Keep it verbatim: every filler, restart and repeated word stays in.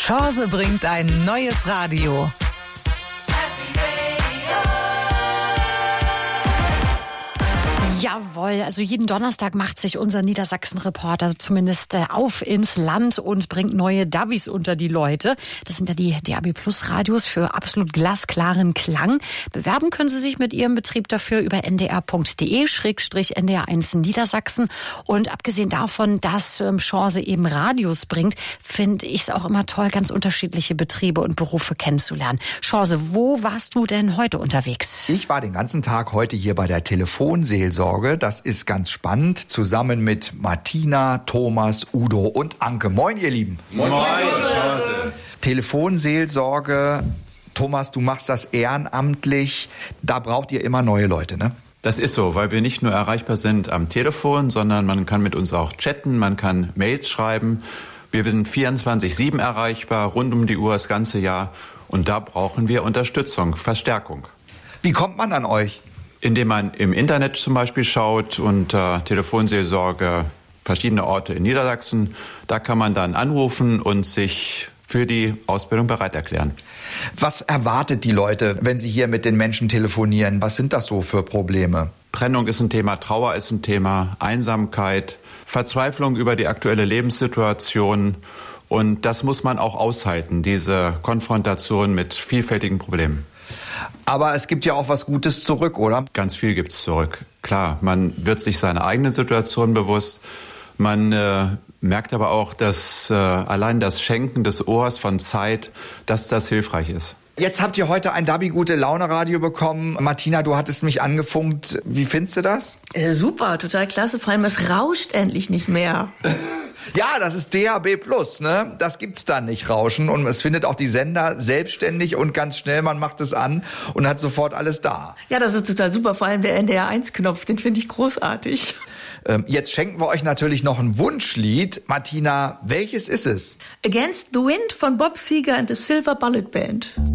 Chance bringt ein neues Radio. Jawohl, also jeden Donnerstag macht sich unser Niedersachsen-Reporter zumindest äh, auf ins Land und bringt neue Davis unter die Leute. Das sind ja die D A B Plus Radios für absolut glasklaren Klang. Bewerben können Sie sich mit Ihrem Betrieb dafür über n d r punkt d e schrägstrich n d r eins Niedersachsen. Und abgesehen davon, dass ähm, Chance eben Radios bringt, finde ich es auch immer toll, ganz unterschiedliche Betriebe und Berufe kennenzulernen. Chance, wo warst du denn heute unterwegs? Ich war den ganzen Tag heute hier bei der Telefonseelsorge. Das ist ganz spannend, zusammen mit Martina, Thomas, Udo und Anke. Moin, ihr Lieben. Moin. Moin. Telefonseelsorge. Thomas, du machst das ehrenamtlich. Da braucht ihr immer neue Leute, ne? Das ist so, weil wir nicht nur erreichbar sind am Telefon, sondern man kann mit uns auch chatten, man kann Mails schreiben. Wir sind vierundzwanzig sieben erreichbar, rund um die Uhr das ganze Jahr. Und da brauchen wir Unterstützung, Verstärkung. Wie kommt man an euch? Indem man im Internet zum Beispiel schaut unter Telefonseelsorge verschiedene Orte in Niedersachsen. Da kann man dann anrufen und sich für die Ausbildung bereit erklären. Was erwartet die Leute, wenn sie hier mit den Menschen telefonieren? Was sind das so für Probleme? Trennung ist ein Thema, Trauer ist ein Thema, Einsamkeit, Verzweiflung über die aktuelle Lebenssituation. Und das muss man auch aushalten, diese Konfrontation mit vielfältigen Problemen. Aber es gibt ja auch was Gutes zurück, oder? Ganz viel gibt's zurück. Klar, man wird sich seiner eigenen Situation bewusst. Man äh, merkt aber auch, dass äh, allein das Schenken des Ohrs von Zeit, dass das hilfreich ist. Jetzt habt ihr heute ein Dabi Gute Laune Radio bekommen. Martina, du hattest mich angefunkt. Wie findest du das? Äh, super, total klasse. Vor allem, es rauscht endlich nicht mehr. Ja, das ist D A B Plus, ne? Das gibt's da nicht, Rauschen. Und es findet auch die Sender selbstständig und ganz schnell. Man macht es an und hat sofort alles da. Ja, das ist total super. Vor allem der N D R eins Knopf, den finde ich großartig. Ähm, jetzt schenken wir euch natürlich noch ein Wunschlied. Martina, welches ist es? Against the Wind von Bob Seger and the Silver Bullet Band.